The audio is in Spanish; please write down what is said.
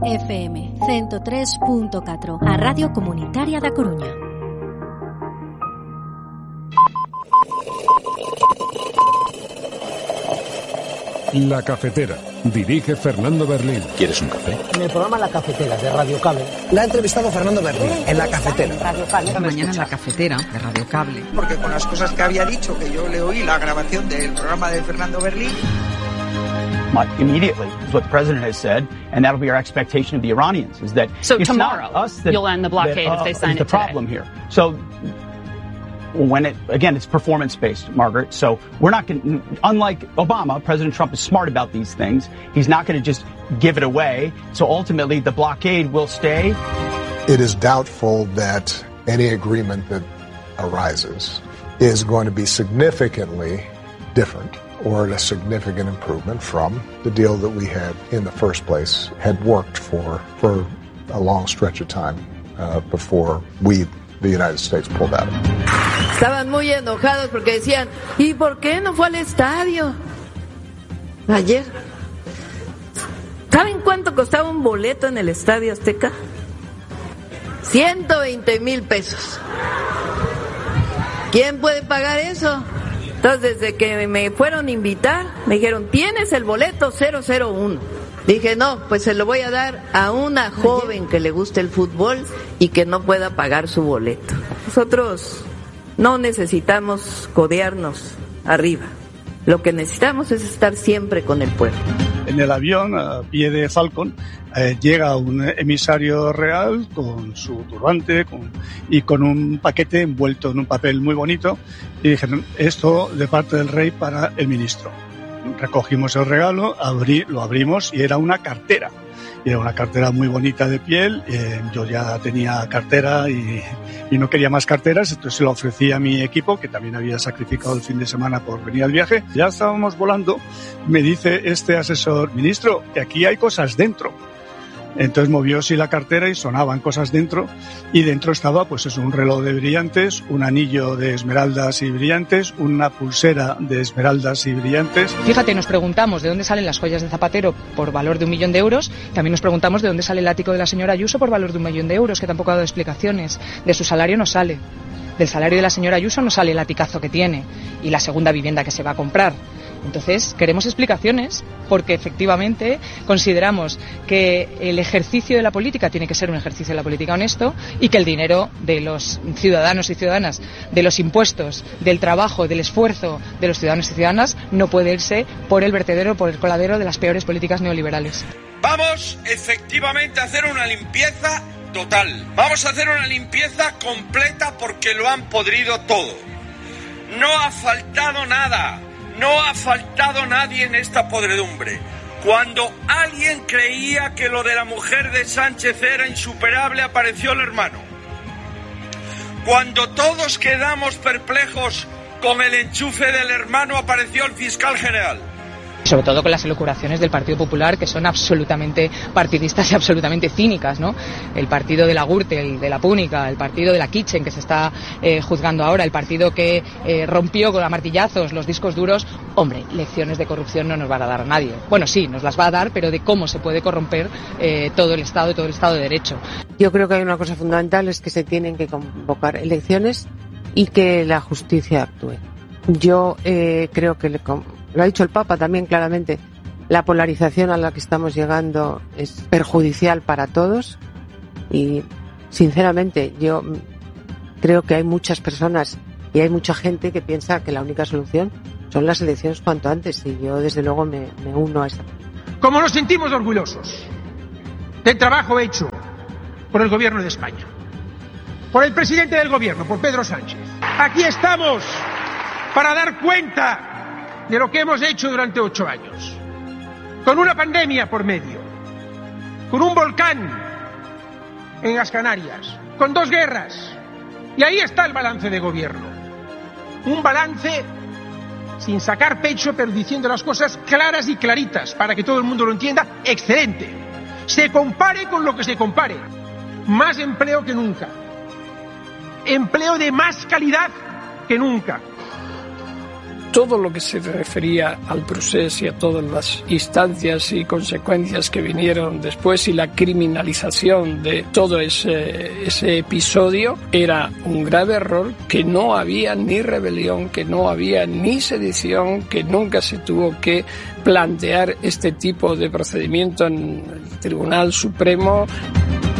FM 103.4, a Radio Comunitaria da Coruña. La Cafetera. Dirige Fernando Berlín. ¿Quieres un café? En el programa La Cafetera, de Radio Cable. La ha entrevistado Fernando Berlín, en La Cafetera. Esta mañana en La Cafetera, de Radio Cable. Porque con las cosas que había dicho, que yo le oí la grabación del programa de Fernando Berlín. Immediately is what the president has said, and that'll be our expectation of the Iranians, is that so it's tomorrow not us that, you'll end the blockade if they sign it the today. problem here. So when it's performance-based, Margaret. So we're not going to, unlike Obama, President Trump is smart about these things. He's not going to just give it away. So ultimately, the blockade will stay. It is doubtful that any agreement that arises is going to be significantly different or a significant improvement from the deal that we had in the first place, had worked for a long stretch of time before the United States pulled out. Estaban muy enojados porque decían, ¿y por qué no fue al estadio ayer? ¿Saben cuánto costaba un boleto en el Estadio Azteca? 120,000 pesos. ¿Quién puede pagar eso? Entonces, desde que me fueron a invitar, me dijeron, ¿tienes el boleto 001? Dije, no, pues se lo voy a dar a una joven que le guste el fútbol y que no pueda pagar su boleto. Nosotros no necesitamos codearnos arriba. Lo que necesitamos es estar siempre con el pueblo. En el avión, a pie de Falcon, llega un emisario real con su turbante y con un paquete envuelto en un papel muy bonito, y dijeron, esto de parte del rey para el ministro. Recogimos el regalo, lo abrimos y era una cartera. Y era una cartera muy bonita de piel. Yo ya tenía cartera y no quería más carteras, entonces se la ofrecí a mi equipo, que también había sacrificado el fin de semana por venir al viaje. Ya estábamos volando, me dice este asesor, ministro, que aquí hay cosas dentro. Entonces movió así la cartera y sonaban cosas dentro, y dentro estaba pues un reloj de brillantes, un anillo de esmeraldas y brillantes, una pulsera de esmeraldas y brillantes. Fíjate, nos preguntamos de dónde salen las joyas de Zapatero por valor de 1 millón de euros, también nos preguntamos de dónde sale el ático de la señora Ayuso por valor de 1 millón de euros, que tampoco ha dado explicaciones. De su salario no sale, del salario de la señora Ayuso no sale el aticazo que tiene y la segunda vivienda que se va a comprar. Entonces, queremos explicaciones, porque efectivamente consideramos que el ejercicio de la política tiene que ser un ejercicio de la política honesto, y que el dinero de los ciudadanos y ciudadanas, de los impuestos, del trabajo, del esfuerzo de los ciudadanos y ciudadanas, no puede irse por el vertedero, por el coladero de las peores políticas neoliberales. Vamos efectivamente a hacer una limpieza total. Vamos a hacer una limpieza completa, porque lo han podrido todo. No ha faltado nada. No ha faltado nadie en esta podredumbre. Cuando alguien creía que lo de la mujer de Sánchez era insuperable, apareció el hermano. Cuando todos quedamos perplejos con el enchufe del hermano, apareció el fiscal general. Sobre todo con las elucubraciones del Partido Popular, que son absolutamente partidistas y absolutamente cínicas, ¿no? El partido de la Gürtel, de la Púnica, el partido de la Kitchen, que se está juzgando ahora, el partido que rompió con martillazos los discos duros. Hombre, lecciones de corrupción no nos va a dar a nadie. Bueno, sí, nos las va a dar, pero de cómo se puede corromper todo el Estado y todo el Estado de Derecho. Yo creo que hay una cosa fundamental, es que se tienen que convocar elecciones y que la justicia actúe. Yo creo que lo ha dicho el Papa también claramente, la polarización a la que estamos llegando es perjudicial para todos, y sinceramente yo creo que hay muchas personas y hay mucha gente que piensa que la única solución son las elecciones cuanto antes, y yo desde luego me uno a esa. Como nos sentimos orgullosos del trabajo hecho por el Gobierno de España, por el presidente del Gobierno, por Pedro Sánchez, aquí estamos para dar cuenta de lo que hemos hecho durante 8 años, con una pandemia por medio, con un volcán en las Canarias, con 2 guerras, y ahí está el balance de gobierno. Un balance sin sacar pecho, pero diciendo las cosas claras y claritas para que todo el mundo lo entienda. Excelente. Se compare con lo que se compare. Más empleo que nunca. Empleo de más calidad que nunca. todo lo que se refería al procés y a todas las instancias y consecuencias que vinieron después y la criminalización de todo ese episodio era un grave error, que no había ni rebelión, que no había ni sedición, que nunca se tuvo que plantear este tipo de procedimiento en el Tribunal Supremo.